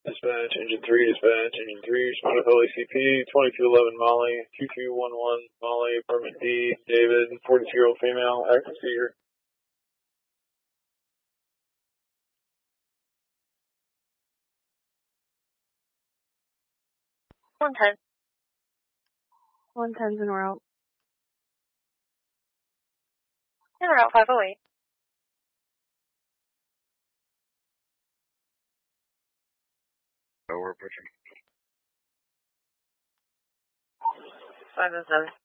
Dispatch, engine 3, dispatch, engine 3, respond to LACP, 2211 Molly, 2211 Molly, apartment D, David, 42-year-old female, active seizure. 110. 110's en route. En route 508. Oh, we're pushing. 507.